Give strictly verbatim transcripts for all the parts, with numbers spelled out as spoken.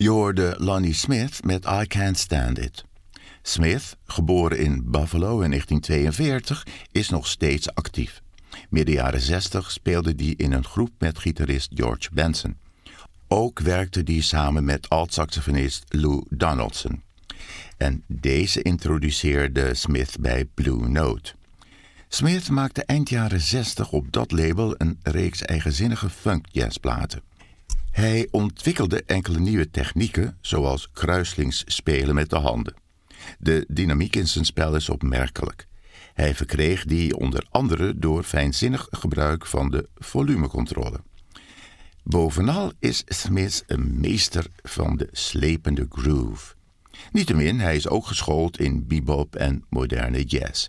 Je hoorde Lonnie Smith met I Can't Stand It. Smith, geboren in Buffalo in negentien tweeënveertig, is nog steeds actief. Midden jaren zestig speelde hij in een groep met gitarist George Benson. Ook werkte hij samen met alt-saxofonist Lou Donaldson. En deze introduceerde Smith bij Blue Note. Smith maakte eind jaren zestig op dat label een reeks eigenzinnige funk-jazzplaten. Hij ontwikkelde enkele nieuwe technieken, zoals kruislings spelen met de handen. De dynamiek in zijn spel is opmerkelijk. Hij verkreeg die onder andere door fijnzinnig gebruik van de volumecontrole. Bovenal is Smith een meester van de slepende groove. Niettemin, hij is ook geschoold in bebop en moderne jazz.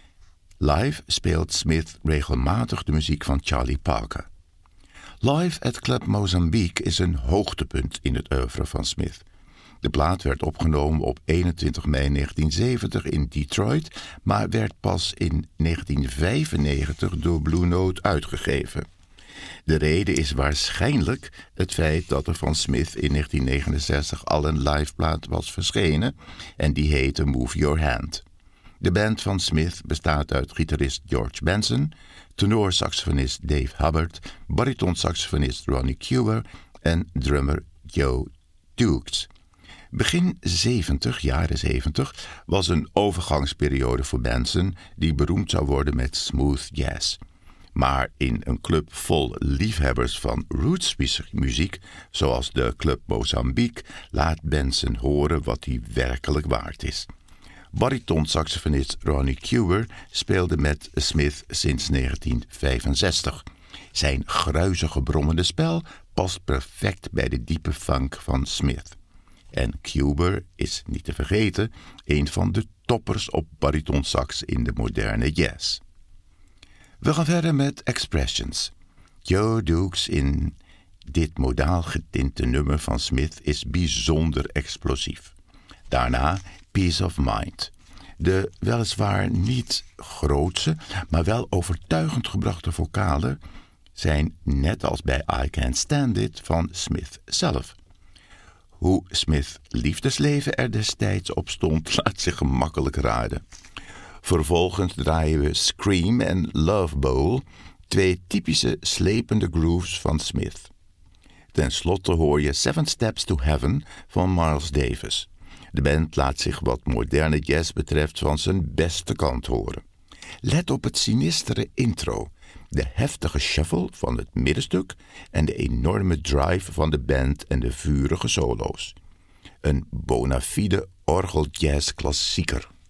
Live speelt Smith regelmatig de muziek van Charlie Parker. Live at Club Mozambique is een hoogtepunt in het oeuvre van Smith. De plaat werd opgenomen op eenentwintig mei negentien zeventig in Detroit, maar werd pas in negentien vijfennegentig door Blue Note uitgegeven. De reden is waarschijnlijk het feit dat er van Smith in negentien negenenzestig al een liveplaat was verschenen en die heette Move Your Hand. De band van Smith bestaat uit gitarist George Benson, tenorsaxofonist Dave Hubbard, baritonsaxofonist Ronnie Cuber en drummer Joe Dukes. Begin zeventig, jaren zeventig, was een overgangsperiode voor Benson die beroemd zou worden met smooth jazz. Maar in een club vol liefhebbers van rootsmuziek, zoals de Club Mozambique, laat Benson horen wat hij werkelijk waard is. Baritonsaxofonist Ronnie Cuber speelde met Smith sinds negentien vijfenzestig. Zijn gruizige brommende spel past perfect bij de diepe funk van Smith. En Cuber is, niet te vergeten, een van de toppers op baritonsax in de moderne jazz. We gaan verder met Expressions. Joe Dukes in dit modaal getinte nummer van Smith is bijzonder explosief. Daarna Peace of Mind. De weliswaar niet grootse, maar wel overtuigend gebrachte vocalen zijn net als bij I Can't Stand It van Smith zelf. Hoe Smith liefdesleven er destijds op stond, laat zich gemakkelijk raden. Vervolgens draaien we Scream en Love Bowl, twee typische slepende grooves van Smith. Ten slotte hoor je Seven Steps to Heaven van Miles Davis. De band laat zich wat moderne jazz betreft van zijn beste kant horen. Let op het sinistere intro, de heftige shuffle van het middenstuk en de enorme drive van de band en de vurige solo's. Een bona fide orgeljazz klassieker.